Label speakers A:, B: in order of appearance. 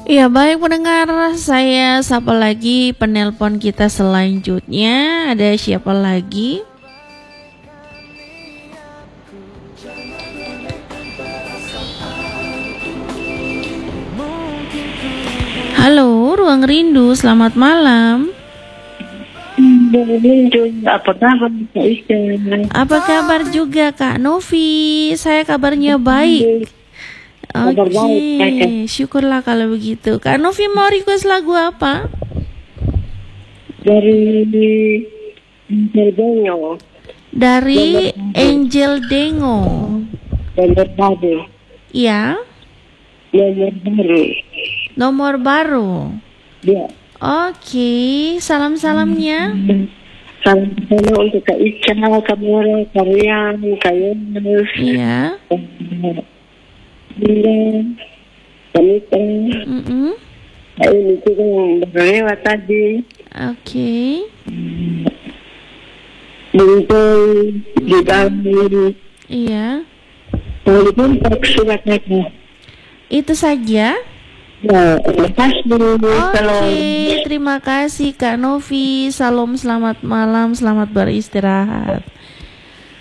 A: Iya, baik pendengar, saya sapa lagi penelpon kita selanjutnya. Ada siapa lagi? Halo, Ruang Rindu, selamat malam.
B: Apa kabar Kak Ika?
A: Apa kabar juga Kak Novi? Saya kabarnya baik.
B: Kabar baik, Kak.
A: Oke, syukurlah kalau begitu. Kak Novi mau request lagu apa?
B: Dari Interbenyo
A: Dari Angel Dengo.
B: nomor baru,
A: Iya,
B: nomor baru.
A: nomor baru.
B: Ya,
A: Oke, salam-salamnya.
B: salam untuk Kak Ika, Kamora, Karian, Kak Yunus,
A: Iya.
B: Bunda, Kanita. Ini juga yang baru lewat tadi.
A: Oke.
B: Bungkul, di Bali.
A: Iya.
B: Walaupun tak suratnya.
A: Itu saja.
B: Ya, terima kasih.
A: Oke, terima kasih Kak Novi. Salam, selamat malam, selamat beristirahat.